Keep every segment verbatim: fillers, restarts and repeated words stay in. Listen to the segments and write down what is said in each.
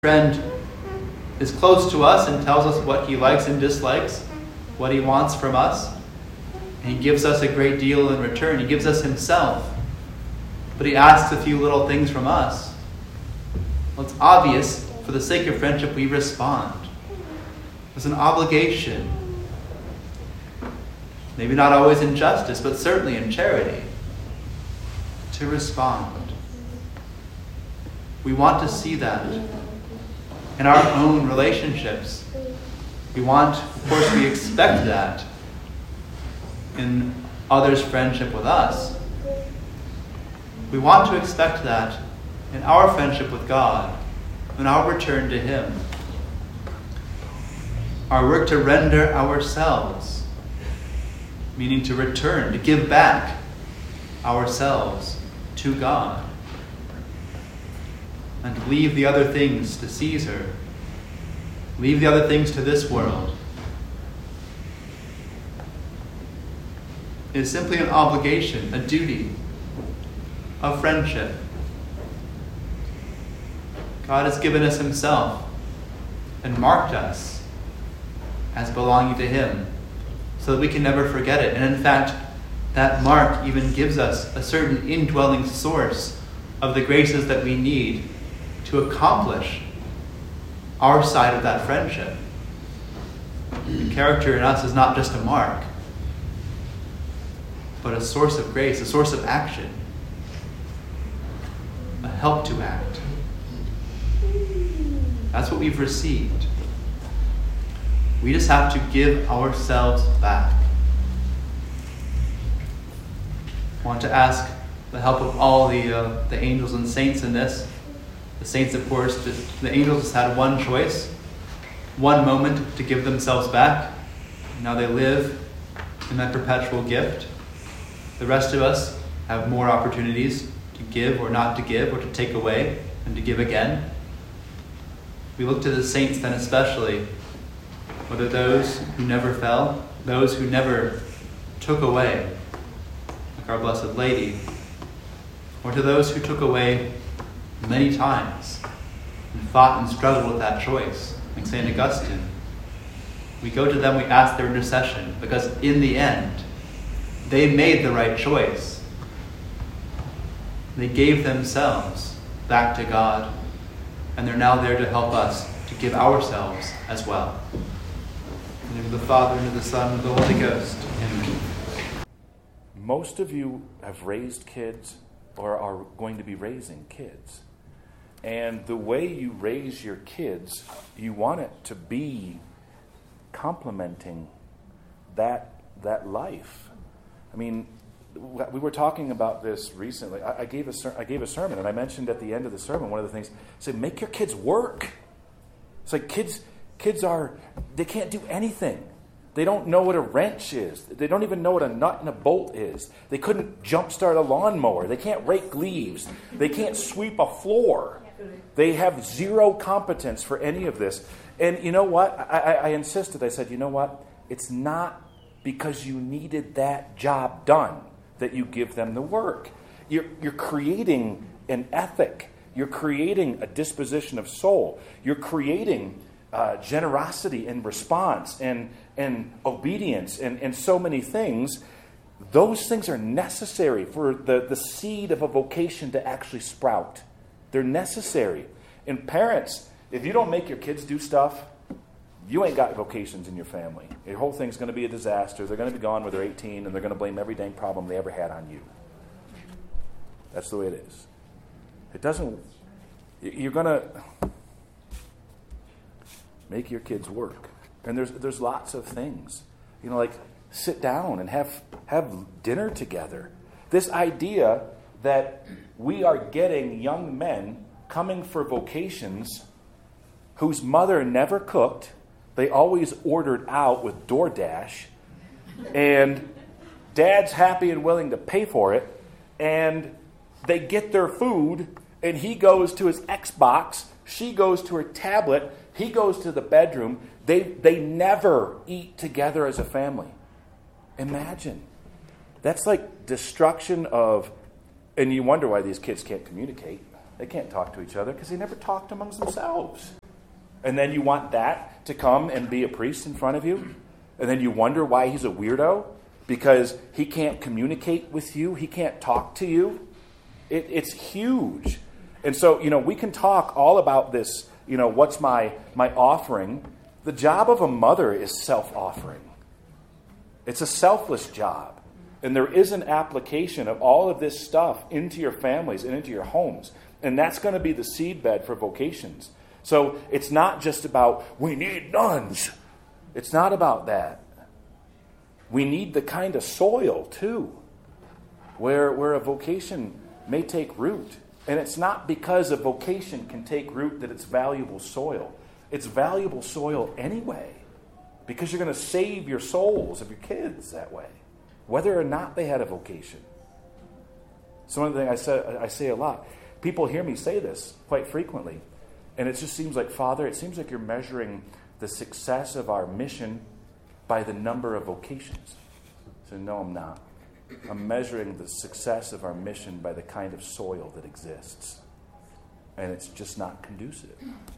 friend is close to us and tells us what he likes and dislikes, what he wants from us. And he gives us a great deal in return. He gives us himself. But he asks a few little things from us. Well, it's obvious, for the sake of friendship, we respond. There's an obligation. Maybe not always in justice, but certainly in charity. To respond. We want to see that in our own relationships. We want, of course, we expect that in others' friendship with us. We want to expect that in our friendship with God, in our return to Him. Our work to render ourselves, meaning to return, to give back ourselves to God. And leave the other things to Caesar. Leave the other things to this world. It is simply an obligation, a duty of friendship. God has given us Himself and marked us as belonging to Him so that we can never forget it. And in fact, that mark even gives us a certain indwelling source of the graces that we need to accomplish our side of that friendship. The character in us is not just a mark, but a source of grace, a source of action, a help to act. That's what we've received. We just have to give ourselves back. I want to ask the help of all the uh, the angels and saints in this. The saints, of course, just, the angels just had one choice, one moment to give themselves back. Now they live in that perpetual gift. The rest of us have more opportunities to give or not to give, or to take away and to give again. We look to the saints then especially, whether those who never fell, those who never took away, like our Blessed Lady, or to those who took away many times and fought and struggled with that choice, like Saint Augustine. We go to them, we ask their intercession, because in the end, they made the right choice. They gave themselves back to God, and they're now there to help us to give ourselves as well. In the name of the Father, and of the Son, and of the Holy Ghost. Amen. Most of you have raised kids or are going to be raising kids. And the way you raise your kids, you want it to be complementing that that life. I mean, we were talking about this recently. I, I gave a ser- I gave a sermon, and I mentioned at the end of the sermon, one of the things, I said, make your kids work. It's like kids kids are, they can't do anything. They don't know what a wrench is. They don't even know what a nut and a bolt is. They couldn't jumpstart a lawnmower. They can't rake leaves. They can't sweep a floor. They have zero competence for any of this. And you know what? I, I, I insisted. I said, you know what? It's not because you needed that job done that you give them the work. You're, you're creating an ethic. You're creating a disposition of soul. You're creating uh, generosity and response and, and obedience and, and so many things. Those things are necessary for the, the seed of a vocation to actually sprout. They're necessary. And parents, if you don't make your kids do stuff, you ain't got vocations in your family. Your whole thing's going to be a disaster. They're going to be gone when they're eighteen, and they're going to blame every dang problem they ever had on you. That's the way it is. It doesn't... You're going to make your kids work. And there's there's lots of things. You know, like sit down and have have dinner together. This idea that we are getting young men coming for vocations whose mother never cooked. They always ordered out with DoorDash. And dad's happy and willing to pay for it. And they get their food, and he goes to his Xbox. She goes to her tablet. He goes to the bedroom. They, they never eat together as a family. Imagine. That's like destruction of... And you wonder why these kids can't communicate. They can't talk to each other because they never talked amongst themselves. And then you want that to come and be a priest in front of you? And then you wonder why he's a weirdo? Because he can't communicate with you? He can't talk to you? It, it's huge. And so, you know, we can talk all about this, you know, what's my, my offering? The job of a mother is self-offering. It's a selfless job. And there is an application of all of this stuff into your families and into your homes. And that's going to be the seedbed for vocations. So it's not just about, we need nuns. It's not about that. We need the kind of soil, too, where, where a vocation may take root. And it's not because a vocation can take root that it's valuable soil. It's valuable soil anyway, because you're going to save your souls of your kids that way, whether or not they had a vocation. So one of the things I say, I say a lot, people hear me say this quite frequently, and it just seems like, Father, it seems like you're measuring the success of our mission by the number of vocations. So no, I'm not. I'm measuring the success of our mission by the kind of soil that exists. And it's just not conducive.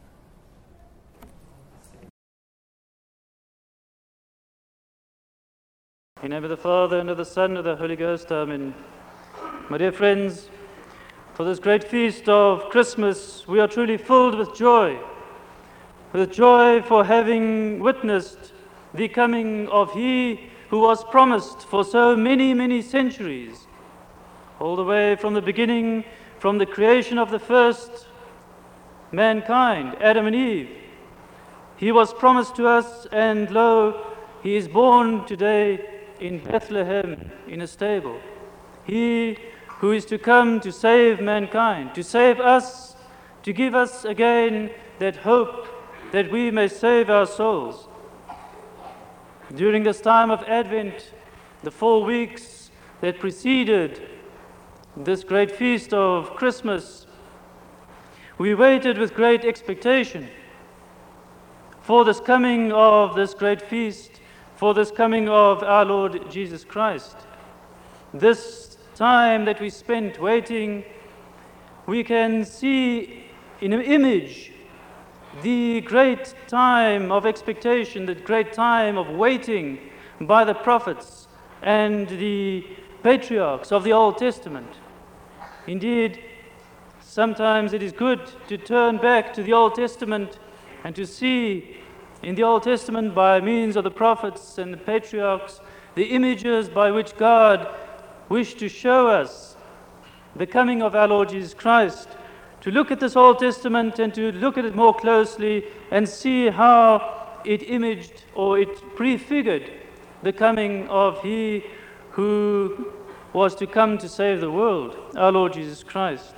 In the name of the Father, and of the Son, and of the Holy Ghost, Amen. My dear friends, for this great feast of Christmas, we are truly filled with joy. With joy for having witnessed the coming of He who was promised for so many, many centuries, all the way from the beginning, from the creation of the first mankind, Adam and Eve. He was promised to us, and lo, He is born today in Bethlehem in a stable. He who is to come to save mankind, to save us, to give us again that hope that we may save our souls. During this time of Advent, the four weeks that preceded this great feast of Christmas, we waited with great expectation for this coming of this great feast, for this coming of our Lord Jesus Christ. This time that we spent waiting, we can see in an image the great time of expectation, the great time of waiting by the prophets and the patriarchs of the Old Testament. Indeed, sometimes it is good to turn back to the Old Testament and to see in the Old Testament, by means of the prophets and the patriarchs, the images by which God wished to show us the coming of our Lord Jesus Christ, to look at this Old Testament and to look at it more closely and see how it imaged or it prefigured the coming of He who was to come to save the world, our Lord Jesus Christ.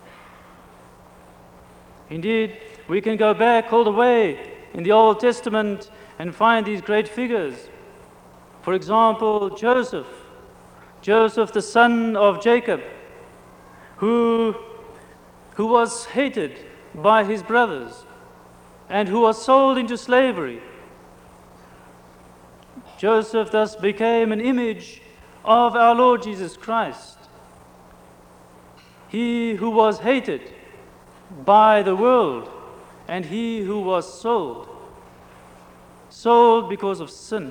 Indeed, we can go back all the way in the Old Testament and find these great figures. For example, Joseph, Joseph the son of Jacob, who who was hated by his brothers and who was sold into slavery. Joseph thus became an image of our Lord Jesus Christ. He who was hated by the world and he who was sold, sold because of sin.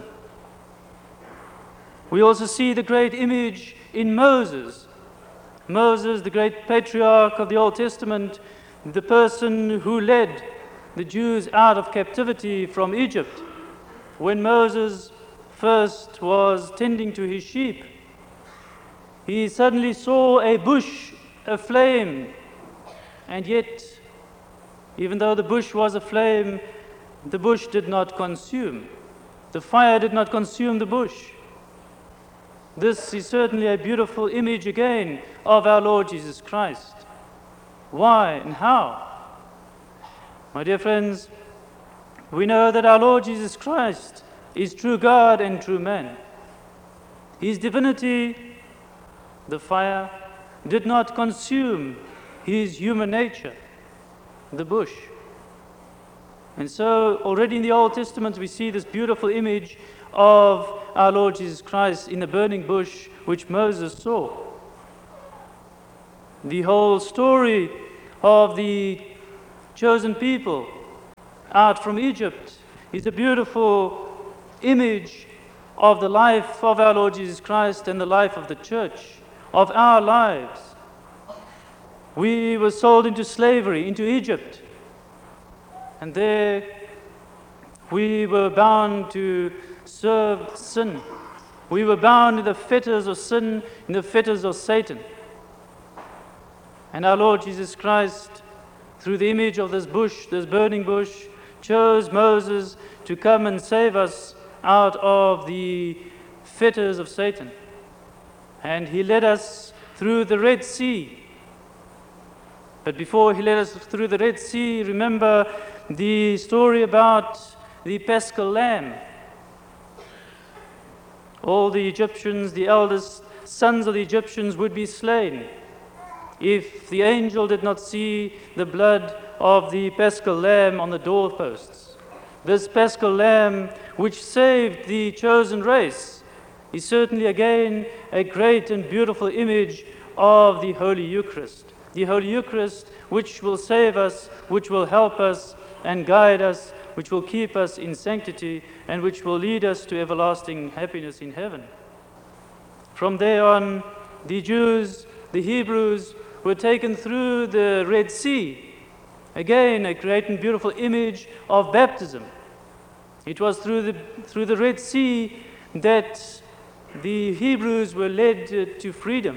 We also see the great image in Moses, Moses, the great patriarch of the Old Testament, the person who led the Jews out of captivity from Egypt. When Moses first was tending to his sheep, he suddenly saw a bush aflame, and yet, even though the bush was aflame, the bush did not consume. The fire did not consume the bush. This is certainly a beautiful image again of our Lord Jesus Christ. Why and how? My dear friends, we know that our Lord Jesus Christ is true God and true man. His divinity, the fire, did not consume his human nature, the bush. And so already in the Old Testament we see this beautiful image of our Lord Jesus Christ in the burning bush which Moses saw. The whole story of the chosen people out from Egypt is a beautiful image of the life of our Lord Jesus Christ and the life of the church, of our lives. We were sold into slavery, into Egypt, and there we were bound to serve sin. We were bound in the fetters of sin, in the fetters of Satan. And our Lord Jesus Christ, through the image of this bush, this burning bush, chose Moses to come and save us out of the fetters of Satan. And he led us through the Red Sea. But before he led us through the Red Sea, remember the story about the Paschal Lamb. All the Egyptians, the eldest sons of the Egyptians, would be slain if the angel did not see the blood of the Paschal Lamb on the doorposts. This Paschal Lamb, which saved the chosen race, is certainly again a great and beautiful image of the Holy Eucharist. The Holy Eucharist, which will save us, which will help us and guide us, which will keep us in sanctity, and which will lead us to everlasting happiness in heaven. From there on, the Jews, the Hebrews, were taken through the Red Sea. Again, a great and beautiful image of baptism. It was through the, through the Red Sea that the Hebrews were led to freedom.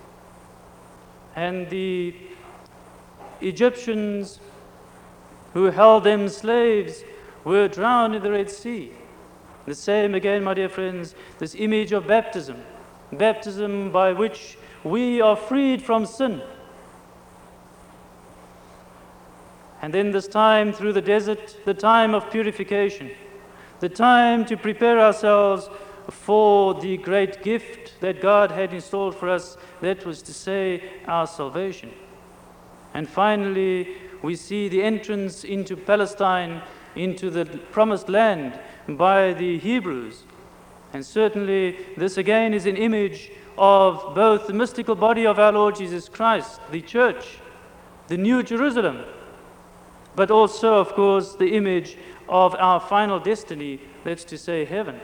And the Egyptians who held them slaves were drowned in the Red Sea. The same again, my dear friends, this image of baptism. Baptism by which we are freed from sin. And then this time through the desert, the time of purification, the time to prepare ourselves for the great gift that God had installed for us, that was to say, our salvation. And finally, we see the entrance into Palestine, into the promised land by the Hebrews. And certainly this again is an image of both the mystical body of our Lord Jesus Christ, the church, the New Jerusalem, but also, of course, the image of our final destiny, that's to say, heaven.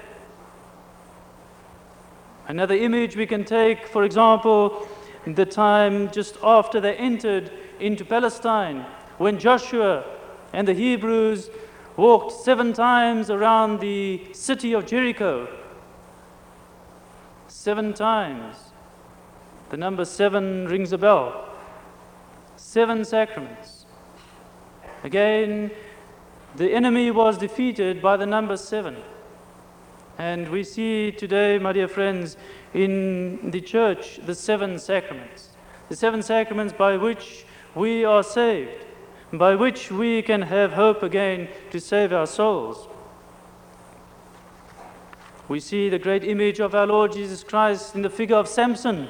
Another image we can take, for example, the time just after they entered into Palestine, when Joshua and the Hebrews walked seven times around the city of Jericho. Seven times. The number seven rings a bell. Seven sacraments. Again, the enemy was defeated by the number seven. And we see today, my dear friends, in the church, the seven sacraments. The seven sacraments by which we are saved, by which we can have hope again to save our souls. We see the great image of our Lord Jesus Christ in the figure of Samson.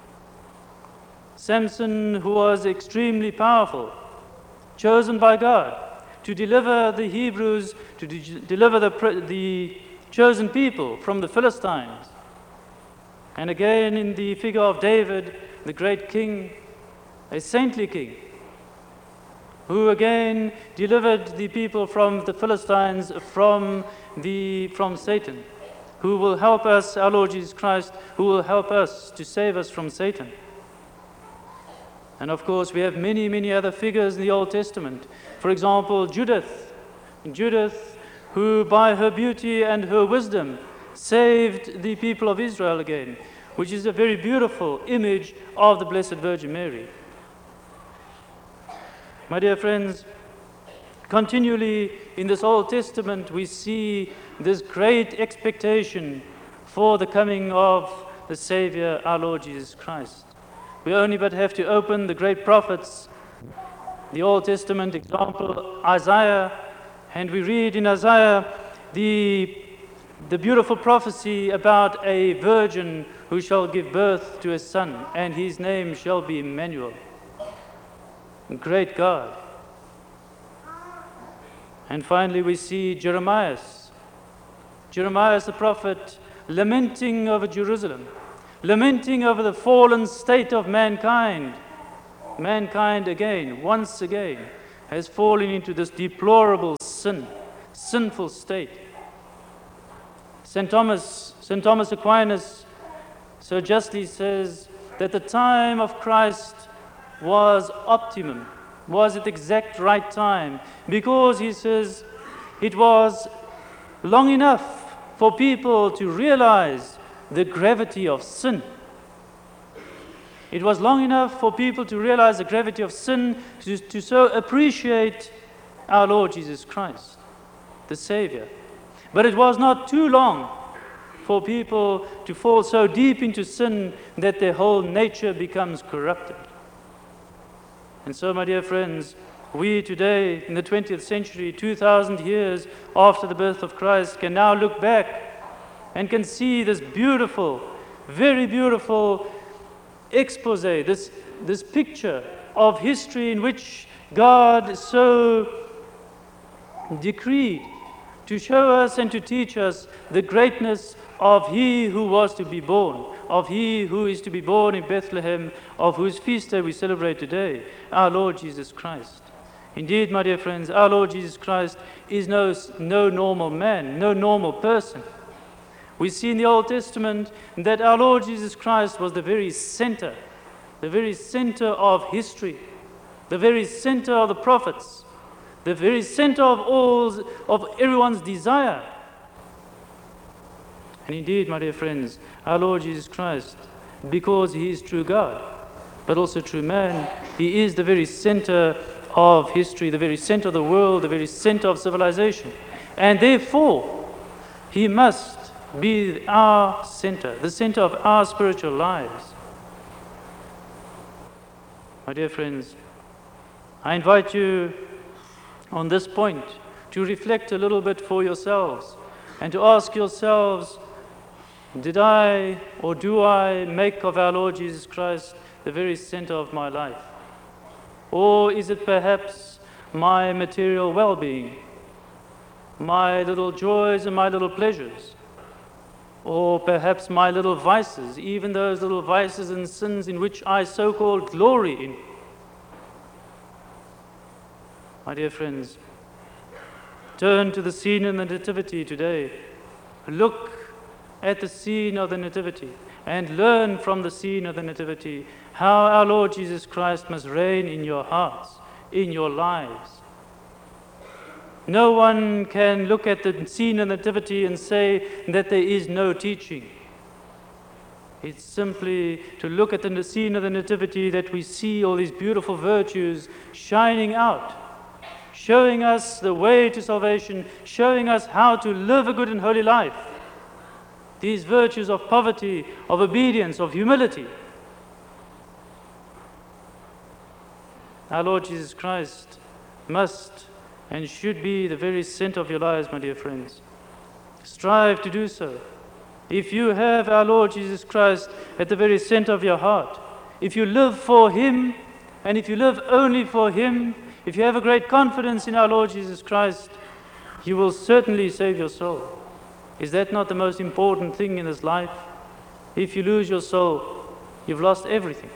Samson, who was extremely powerful, chosen by God to deliver the Hebrews, to de- deliver the, the chosen people from the Philistines. And again in the figure of David, the great king, a saintly king, who again delivered the people from the Philistines, from, the, from Satan, who will help us, our Lord Jesus Christ, who will help us to save us from Satan. And of course, we have many, many other figures in the Old Testament. For example, Judith. Judith, who by her beauty and her wisdom saved the people of Israel again, which is a very beautiful image of the Blessed Virgin Mary. My dear friends, continually in this Old Testament we see this great expectation for the coming of the Savior, our Lord Jesus Christ. We only but have to open the great prophets, the Old Testament example, Isaiah, and we read in Isaiah the, the beautiful prophecy about a virgin who shall give birth to a son, and his name shall be Emmanuel. Great God. And finally we see Jeremiah. Jeremiah the prophet lamenting over Jerusalem, lamenting over the fallen state of mankind, mankind again, once again, has fallen into this deplorable sin, sinful state. Saint Thomas, Saint Thomas Aquinas so justly says that the time of Christ was optimum, was at the exact right time, because he says it was long enough for people to realize the gravity of sin. It was long enough for people to realize the gravity of sin, to, to so appreciate our Lord Jesus Christ, the Savior. But it was not too long for people to fall so deep into sin that their whole nature becomes corrupted. And so, my dear friends, we today, in the twentieth century, two thousand years after the birth of Christ, can now look back and can see this beautiful, very beautiful expose, this, this picture of history in which God so decreed to show us and to teach us the greatness of He who was to be born, of He who is to be born in Bethlehem, of whose feast day we celebrate today, our Lord Jesus Christ. Indeed, my dear friends, our Lord Jesus Christ is no, no normal man, no normal person. We see in the Old Testament that our Lord Jesus Christ was the very center, the very center of history, the very center of the prophets, the very center of all, of everyone's desire. And indeed, my dear friends, our Lord Jesus Christ, because He is true God, but also true man, He is the very center of history, the very center of the world, the very center of civilization. And therefore, He must be our center, the center of our spiritual lives. My dear friends, I invite you on this point to reflect a little bit for yourselves and to ask yourselves, did I or do I make of our Lord Jesus Christ the very center of my life? Or is it perhaps my material well-being, my little joys and my little pleasures? Or perhaps my little vices, even those little vices and sins in which I so-called glory in? My dear friends, turn to the scene in the Nativity today. Look at the scene of the Nativity and learn from the scene of the Nativity how our Lord Jesus Christ must reign in your hearts, in your lives. No one can look at the scene of the Nativity and say that there is no teaching. It's simply to look at the scene of the Nativity that we see all these beautiful virtues shining out, showing us the way to salvation, showing us how to live a good and holy life. These virtues of poverty, of obedience, of humility. Our Lord Jesus Christ must and should be the very center of your lives, my dear friends. Strive to do so. If you have our Lord Jesus Christ at the very center of your heart, if you live for Him, and if you live only for Him, if you have a great confidence in our Lord Jesus Christ, you will certainly save your soul. Is that not the most important thing in this life? If you lose your soul, you've lost everything.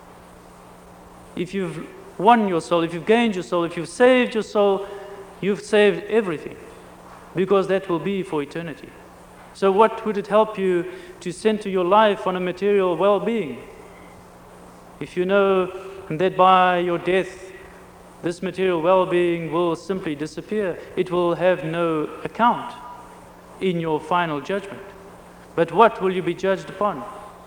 If you've won your soul, if you've gained your soul, if you've saved your soul, you've saved everything, because that will be for eternity. So what would it help you to center your life on a material well-being if you know that by your death this material well-being will simply disappear? It will have no account in your final judgment. But what will you be judged upon?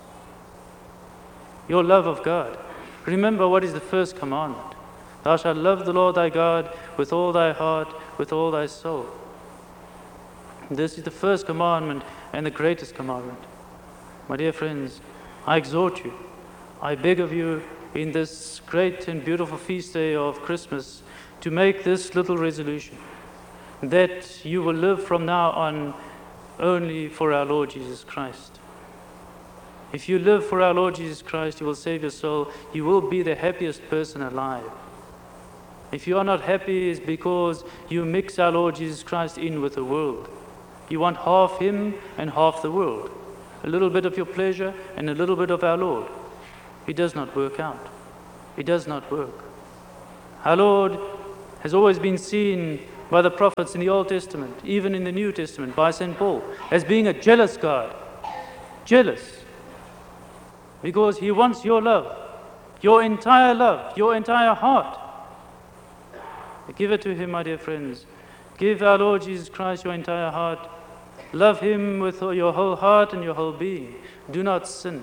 Your love of God. Remember what is the first commandment. Thou shalt love the Lord thy God with all thy heart, with all thy soul. This is the first commandment and the greatest commandment. My dear friends, I exhort you, I beg of you in this great and beautiful feast day of Christmas to make this little resolution, that you will live from now on only for our Lord Jesus Christ. If you live for our Lord Jesus Christ, you will save your soul. You will be the happiest person alive. If you are not happy, it's because you mix our Lord Jesus Christ in with the world. You want half Him and half the world. A little bit of your pleasure and a little bit of our Lord. It does not work out. It does not work. Our Lord has always been seen by the prophets in the Old Testament, even in the New Testament, by Saint Paul, as being a jealous God. Jealous. Because he wants your love, your entire love, your entire heart. Give it to him, my dear friends. Give our Lord Jesus Christ your entire heart. Love him with your whole heart and your whole being. Do not sin.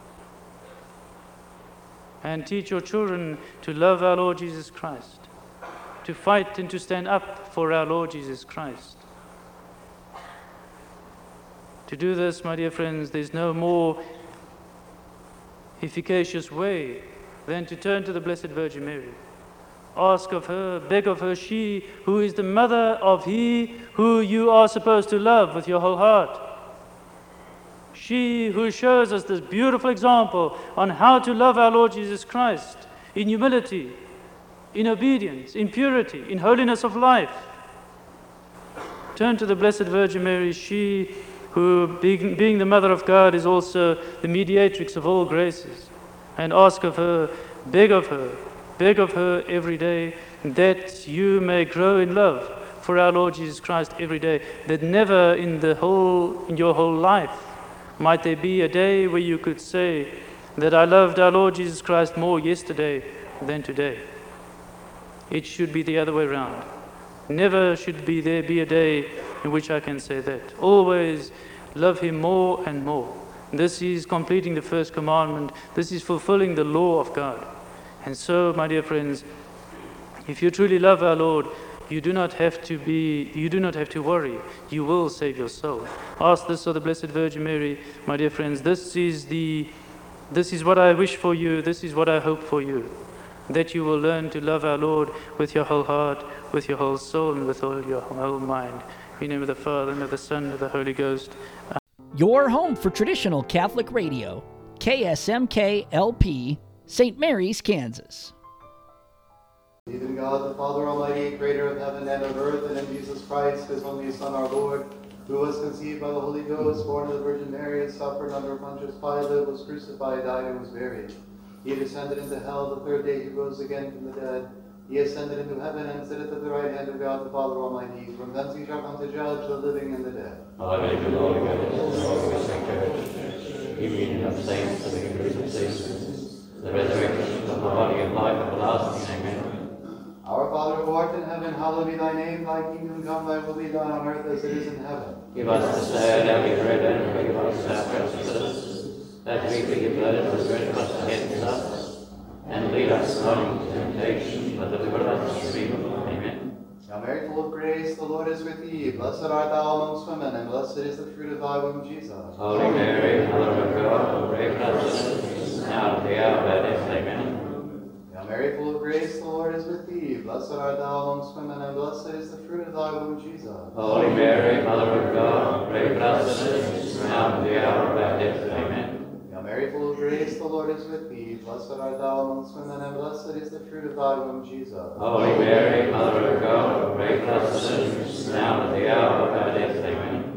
And teach your children to love our Lord Jesus Christ, to fight and to stand up for our Lord Jesus Christ. To do this, my dear friends, there's no more efficacious way than to turn to the Blessed Virgin Mary. Ask of her, beg of her, she who is the mother of he who you are supposed to love with your whole heart. She who shows us this beautiful example on how to love our Lord Jesus Christ in humility, in obedience, in purity, in holiness of life. Turn to the Blessed Virgin Mary, she who, being, being the Mother of God, is also the mediatrix of all graces. And ask of her, beg of her, beg of her every day, that you may grow in love for our Lord Jesus Christ every day, that never in the whole, in your whole life might there be a day where you could say that I loved our Lord Jesus Christ more yesterday than today. It should be the other way around. Never should be there be a day in which I can say that. Always love him more and more. This is completing the first commandment. This is fulfilling the law of God. And so, my dear friends, if you truly love our Lord, you do not have to be, you do not have to worry. You will save your soul. Ask this of the Blessed Virgin Mary, my dear friends. This is the, this is what I wish for you. This is what I hope for you. That you will learn to love our Lord with your whole heart, with your whole soul, and with all your whole mind. In the name of the Father, and of the Son, and of the Holy Ghost. Your home for traditional Catholic radio, K S M K L P, Saint Mary's, Kansas. Believe in God, the Father Almighty, creator of heaven and of earth, and in Jesus Christ, his only Son, our Lord, who was conceived by the Holy Ghost, born of the Virgin Mary, and suffered under Pontius Pilate, was crucified, died, and was buried. He descended into hell. The third day he rose again from the dead. He ascended into heaven and sitteth at the right hand of God the Father Almighty. From thence he shall come to judge the living and the dead. Alleluia, Lord, the Saint union of saints, the victories of saints, the resurrection of the body of life everlasting. Amen. Our Father who art in heaven, hallowed be thy name. Thy kingdom come, thy will be done on earth as it is in heaven. Give us this day our daily bread, and forgive us our trespasses, that we forgive those who trespass against us. And lead us not into temptation, but deliver us from evil. Amen. Hail Mary, full of grace, the Lord is with thee. Blessed art thou amongst women, and blessed is the fruit of thy womb, Jesus. Holy Mary, Mother of God, pray for us sinners, now and at the hour of our death. Amen. Hail Mary, full of grace, the Lord is with thee. Blessed art thou amongst women, and blessed is the fruit of thy womb, Jesus. Holy Mary, Mother of God, pray for us sinners, now and at the hour of our death. Amen. Hail Mary, full of grace, the Lord is with thee. Blessed art thou amongst women, and blessed is the fruit of thy womb, Jesus. Holy Mary, Mother of God, pray for us sinners, now and at the hour of our death. Amen.